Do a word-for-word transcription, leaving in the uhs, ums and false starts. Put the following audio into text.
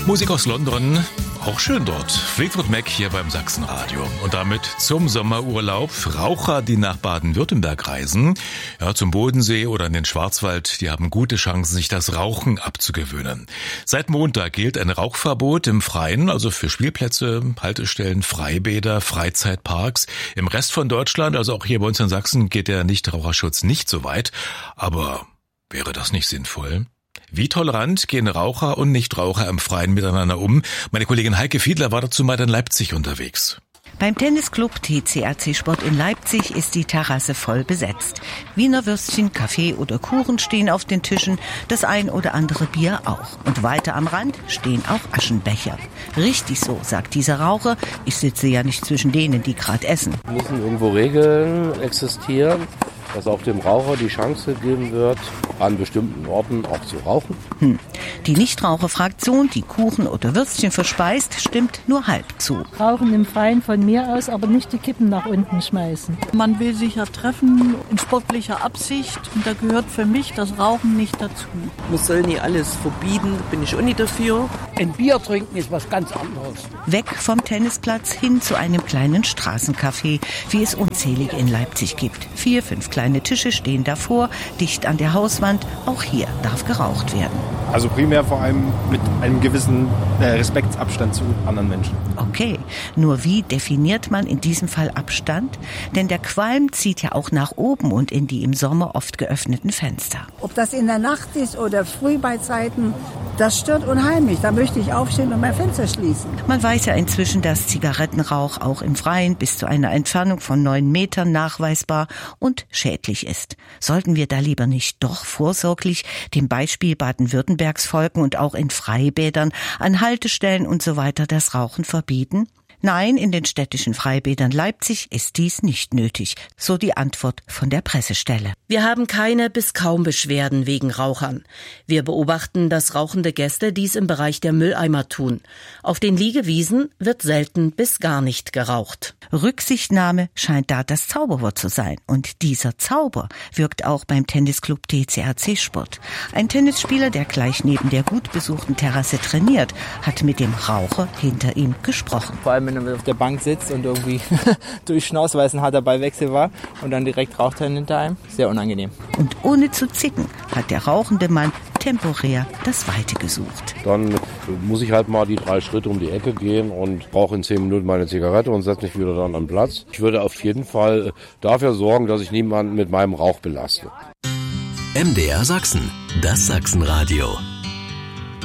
Musik aus London, auch schön dort. Fleetwood Mac hier beim Sachsenradio. Und damit zum Sommerurlaub. Raucher, die nach Baden-Württemberg reisen, ja, zum Bodensee oder in den Schwarzwald, die haben gute Chancen, sich das Rauchen abzugewöhnen. Seit Montag gilt ein Rauchverbot im Freien, also für Spielplätze, Haltestellen, Freibäder, Freizeitparks. Im Rest von Deutschland, also auch hier bei uns in Sachsen, geht der Nichtraucherschutz nicht so weit. Aber wäre das nicht sinnvoll? Wie tolerant gehen Raucher und Nichtraucher im Freien miteinander um? Meine Kollegin Heike Fiedler war dazu mal in Leipzig unterwegs. Beim Tennisclub T C R C Sport in Leipzig ist die Terrasse voll besetzt. Wiener Würstchen, Kaffee oder Kuchen stehen auf den Tischen, das ein oder andere Bier auch. Und weiter am Rand stehen auch Aschenbecher. Richtig so, sagt dieser Raucher, ich sitze ja nicht zwischen denen, die gerade essen. Es müssen irgendwo Regeln existieren, dass auch dem Raucher die Chance gegeben wird, an bestimmten Orten auch zu rauchen. Hm. Die Nichtraucherfraktion, die Kuchen oder Würstchen verspeist, stimmt nur halb zu. Rauchen im Freien von mir aus, aber nicht die Kippen nach unten schmeißen. Man will sich ja treffen in sportlicher Absicht und da gehört für mich das Rauchen nicht dazu. Man soll nie alles verbieten, bin ich auch nicht dafür. Ein Bier trinken ist was ganz anderes. Weg vom Tennisplatz hin zu einem kleinen Straßencafé, wie es unzählige in Leipzig gibt. Vier, fünf kleine Tische stehen davor, dicht an der Hauswand. Auch hier darf geraucht werden. Also primär vor allem mit einem gewissen äh, Respektsabstand zu anderen Menschen. Okay, nur wie definiert man in diesem Fall Abstand? Denn der Qualm zieht ja auch nach oben und in die im Sommer oft geöffneten Fenster. Ob das in der Nacht ist oder früh bei Zeiten, das stört unheimlich. Da möchte ich aufstehen und mein Fenster schließen. Man weiß ja inzwischen, dass Zigarettenrauch auch im Freien bis zu einer Entfernung von neun Metern nachweisbar und schädlich ist. Sollten wir da lieber nicht doch vorsorglich dem Beispiel Baden-Württembergs folgen und auch in Freibädern, an Haltestellen und so weiter das Rauchen verbieten? Nein, in den städtischen Freibädern Leipzig ist dies nicht nötig, so die Antwort von der Pressestelle. Wir haben keine bis kaum Beschwerden wegen Rauchern. Wir beobachten, dass rauchende Gäste dies im Bereich der Mülleimer tun. Auf den Liegewiesen wird selten bis gar nicht geraucht. Rücksichtnahme scheint da das Zauberwort zu sein. Und dieser Zauber wirkt auch beim Tennisclub T C R C Sport. Ein Tennisspieler, der gleich neben der gut besuchten Terrasse trainiert, hat mit dem Raucher hinter ihm gesprochen. Vor allem, wenn er auf der Bank sitzt und irgendwie durchschnauzt, weil es ein harter Ballwechsel war und dann direkt raucht er hinter einem. Sehr unangenehm. Und ohne zu zicken hat der rauchende Mann temporär das Weite gesucht. Dann muss ich halt mal die drei Schritte um die Ecke gehen und brauche in zehn Minuten meine Zigarette und setze mich wieder dann an den Platz. Ich würde auf jeden Fall dafür sorgen, dass ich niemanden mit meinem Rauch belaste. M D R Sachsen, das Sachsenradio.